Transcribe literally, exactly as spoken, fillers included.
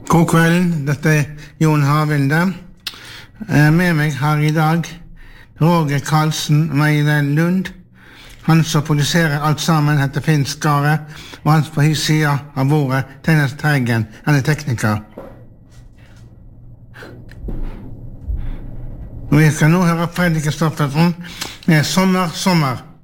God kvelden, dette er Jon Havinde. Med meg har i dag Roger Karlsen Meile Lund. Han som produserer alt sammen heter Finn Skare, og han på his sida av bordet, Tennes Teigen, han er tekniker. Og vi skal nå høre Fredrik Kristoffersen med Sommer, sommer.